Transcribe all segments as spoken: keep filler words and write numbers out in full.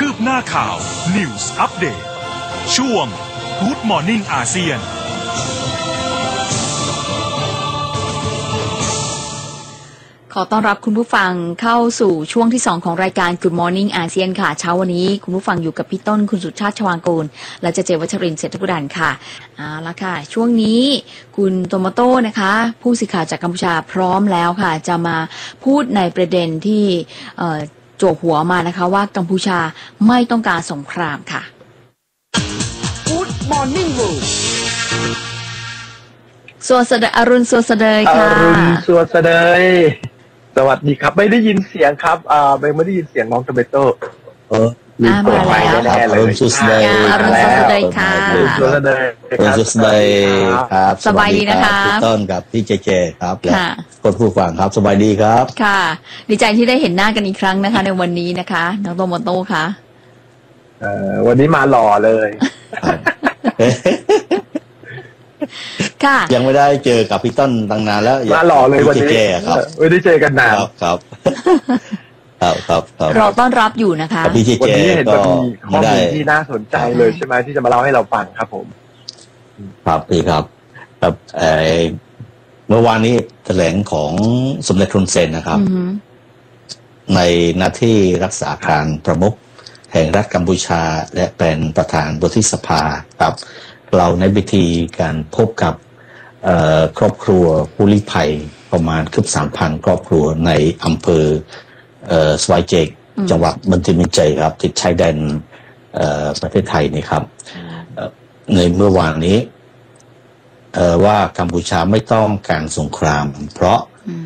คืบหน้าข่าว News Update ช่วง Good Morning อาเซียนขอต้อนรับคุณผู้ฟังเข้าสู่ช่วงที่สองของรายการ Good Morning อาเซียนค่ะเช้าวันนี้คุณผู้ฟังอยู่กับพี่ต้นคุณสุชาติชวางกูลและเจเจวัชรินทร์เศรษฐบุรันค่ะเอาละค่ะช่วงนี้คุณโตโมโต้นะคะผู้สื่อข่าวจากกัมพูชาพร้อมแล้วค่ะจะมาพูดในประเด็นที่โจวหัวมานะคะว่ากัมพูชาไม่ต้องการสงครามค่ะ Good Morning World สวัสดีอรุณสวัสดีค่ะอรุณสวัสดีสวัสดีครับไม่ได้ยินเสียงครับอ่าไม่ได้ยินเสียงน้องโตเมโต้เออลืมเปิดไมค์แน่ๆเลยอรุณสวัสดีอรุณสวัสดีค่ะอรุณสวัสดีอรุณสวัสดีครับสบายดีนะคะพี่ต้นกับพี่เจเจครับและคนผู้ฟังครับสบายดีครับค่ะดีใจที่ได้เห็นหน้ากันอีกครั้งนะคะในวันนี้นะคะน้องโตโมโต้ค่ะเอ่อวันนี้มาหล่อเลยค่ะยังไม่ได้เจอกับพี่ต้นตั้งนานแล้วมาหล่อเลยวันนี้ครับไม่ได้เจอกันนานครับครับครับครับเราต้อนรับอยู่นะคะพี่เจเจก็มีข้อมูลที่น่าสนใจเลยใช่ไหมที่จะมาเล่าให้เราฟังครับผมครับพี่ครับครับเมื่อวานนี้แถลงของสมเด็จฮุนเซนนะครับในหน้าที่รักษาการประมุขแห่งรัฐกัมพูชาและเป็นประธานวุฒิสภาครับเราในพิธีการพบกับครอบครัวผู้ลี้ภัยประมาณเกือบสามพันครอบครัวในอำเภอสวายเจกจังหวัดบันทิมินเจครับติดชายแดนประเทศไทยนี่ครับในเมื่อวานนี้ว่ากัมพูชาไม่ต้องการสงครามเพราะ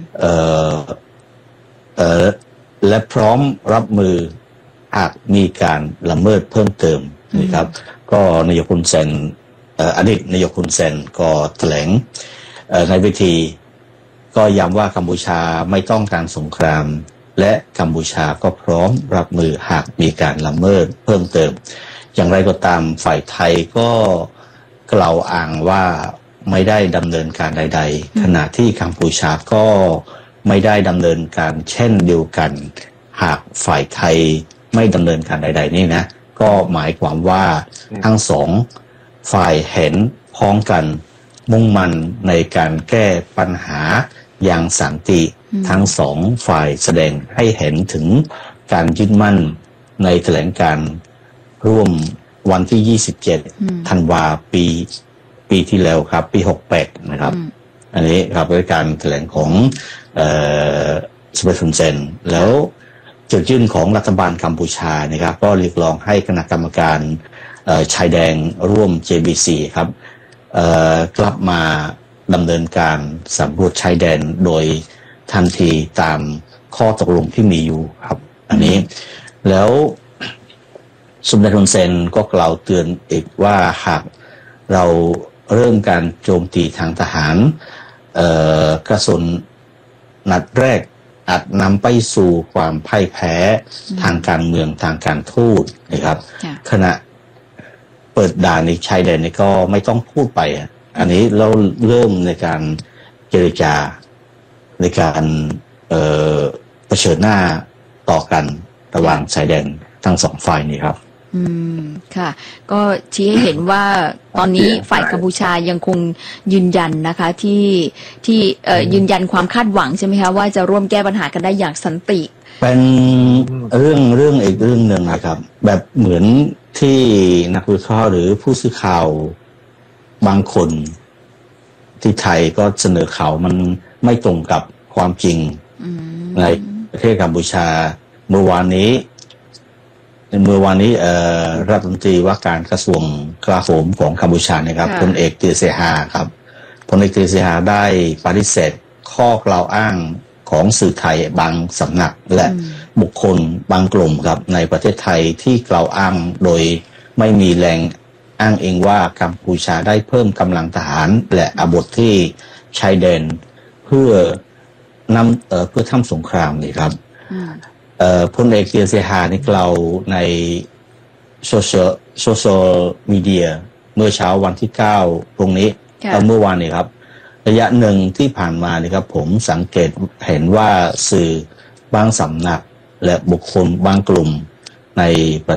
และพร้อมรับมือหากมีการละเมิดเพิ่มเติมนะครับก็นายกฮุนเซนอดีตนายกฮุนเซนก็แถลงในเวทีก็ย้ำว่ากัมพูชาไม่ต้องการสงครามและกัมพูชาก็พร้อมรับมือหากมีการละเมิดเพิ่มเติมอย่างไรก็ตามฝ่ายไทยก็กล่าวอ้างว่าไม่ได้ดำเนินการใดๆขณะที่กัมพูชาก็ไม่ได้ดำเนินการเช่นเดียวกันหากฝ่ายไทยไม่ดำเนินการใดๆนี่นะก็หมายความว่าทั้งสองฝ่ายเห็นพ้องกันมุ่งมั่นในการแก้ปัญหาอย่างสันติทั้งสองฝ่ายแสดงให้เห็นถึงการยึดมั่นในแถลงการร่วมวันที่ยี่สิบเจ็ดธันวาปีปีที่แล้วครับปีหกสิบแปดนะครับอันนี้ครับเป็นการแถลงของเอ่อสมเด็จฮุนเซนแล้วจุดยืนของรัฐบาลกัมพูชานะครับก็เรียกร้องให้คณะกรรมการชายแดนร่วม เจ บี ซี ครับกลับมาดำเนินการสำรวจชายแดนโดยทันทีตามข้อตกลงที่มีอยู่ครับอันนี้แล้วสมเด็จฮุนเซนก็กล่าวเตือนอีกว่าหากเราเริ่มการโจมตีทางทหารกระสุนนัดแรกอาจนำไปสู่ความพ่ายแพ้ทางการเมืองทางการทูตนะครับขณะเปิดด่านในชายแดนนี่ก็ไม่ต้องพูดไปอันนี้เราเริ่มในการเจรจาในการเอ่อเผชิญหน้าต่อกันระหว่างชายแดนทั้งสองฝ่ายนี่ครับอืมค่ะก็ชี้ให้เห็นว่าตอนนี้ฝ่ายกัมพูชายังคงยืนยันนะคะที่ที่เอ่อยืนยันความคาดหวังใช่ไหมคะว่าจะร่วมแก้ปัญหากันได้อย่างสันติเป็นเรื่องเรื่องอีกเรื่องหนึ่งนะครับแบบเหมือนที่นักวิเคราะห์หรือผู้สื่อข่าวบางคนที่ไทยก็เสนอข่าวมันไม่ตรงกับความจริงในประเทศกัมพูชาเมื่อวานนี้เมื่อวานนี้รัฐมนตรีว่าการกระทรวงกลาโหมของกัมพูชานะครับพลเอกเตเสฮาครับพลเอกเตเสฮาได้ปฏิเสธข้อกล่าวอ้างของสื่อไทยบางสำนักและบุคคลบางกลุ่มครับในประเทศไทยที่กล่าวอ้างโดยไม่มีแรงอ้างเองว่ากัมพูชาได้เพิ่มกำลังทหารและอาวุธที่ชายแดนเพื่อนำเอ่อเพื่อทำสงครามนี่ครับพลเอกเตียเซฮานี่กล่าวในโซเชียลโซเชียลมีเดียเมื่อเช้าวันที่เก้าตรงนี้เมื่อวานนี้ครับระยะหนึ่งที่ผ่านมานี่ครับผมสังเกตเห็นว่าสื่อบางสำนักและบุคคลบางกลุ่มในประ